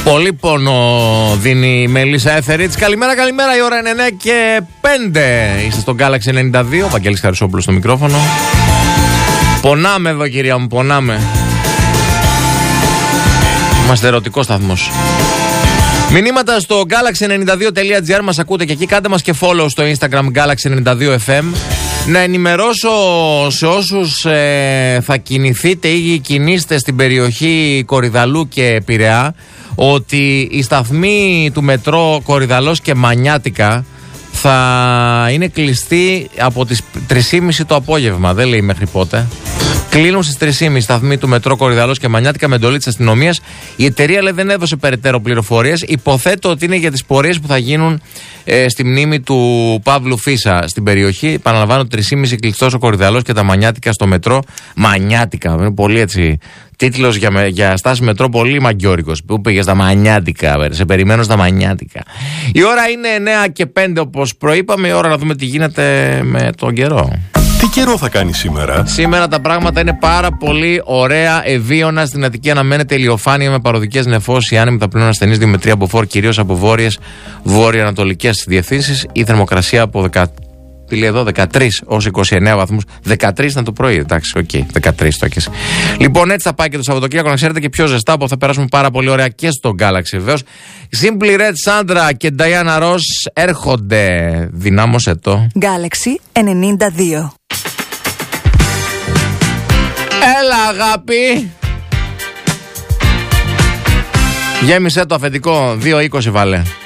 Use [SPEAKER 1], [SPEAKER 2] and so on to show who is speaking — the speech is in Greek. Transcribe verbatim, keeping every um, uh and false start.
[SPEAKER 1] Πολύ πόνο δίνει η Μελίσσα Έθεριτς. Καλημέρα, καλημέρα. Η ώρα είναι εννιά και πέντε. Είστε στο Galaxy ενενήντα δύο. Βαγγέλης Χαρισόπουλος στο μικρόφωνο. Πονάμε εδώ, κυρία μου, πονάμε. Είμαστε ερωτικός σταθμός. Μηνύματα στο galaxy ενενήντα δύο τελεία τζι άρ, μας ακούτε και εκεί. Κάντε μας και follow στο Instagram Galaxy ενενήντα δύο εφ εμ. Να ενημερώσω σε όσους ε, θα κινηθείτε ή κινείστε στην περιοχή Κορυδαλού και Πειραιά ότι η σταθμή του μετρό Κορυδαλός και Μανιάτικα θα είναι κλειστή από τις τρεις και μισή το απόγευμα. Δεν λέει μέχρι πότε. Κλείνουν στις τρεις και μισή σταθμοί του μετρό Κορυδαλός και Μανιάτικα με εντολή της αστυνομίας. Η εταιρεία λέει δεν έδωσε περαιτέρω πληροφορίες. Υποθέτω ότι είναι για τις πορείες που θα γίνουν ε, στη μνήμη του Παύλου Φίσα στην περιοχή. Επαναλαμβάνω, τρεις και μισή κλειστός ο Κορυδαλός και τα Μανιάτικα στο μετρό. Μανιάτικα, είναι πολύ έτσι. Τίτλος για, για στάση μετρό πολύ μαγκιόρικος. Πού πήγε στα Μανιάτικα, σε περιμένω στα Μανιάτικα. Η ώρα είναι εννιά και πέντε όπως προείπαμε. Η ώρα να δούμε τι γίνεται με τον καιρό.
[SPEAKER 2] Τι καιρό θα κάνει σήμερα?
[SPEAKER 1] Σήμερα τα πράγματα είναι πάρα πολύ ωραία, ευίωνα. Στην Αττική αναμένεται ηλιοφάνεια με παροδικές νεφώσεις. Οι άνεμοι θα πλέον ασθενείς δύο με τρία από φόρ, κυρίως από βόρειες βόρειο-ανατολικές διευθύνσεις. Η θερμοκρασία από δεκατρείς εδώ, δεκατρείς ως είκοσι εννέα βαθμούς. δεκατρείς ήταν το πρωί, εντάξει, οκ, okay, δεκατρείς το έχεις. Λοιπόν, έτσι θα πάει και το Σαββατοκύριακο, να ξέρετε, και πιο ζεστά, που θα περάσουμε πάρα πολύ ωραία και στο Galaxy βεβαίως. Simply Red Sandra και Diana Ross έρχονται. Δυνάμωσε το
[SPEAKER 3] Galaxy ενενήντα δύο.
[SPEAKER 1] Έλα, αγάπη. Γέμισε το αφεντικό, δύο είκοσι βάλε.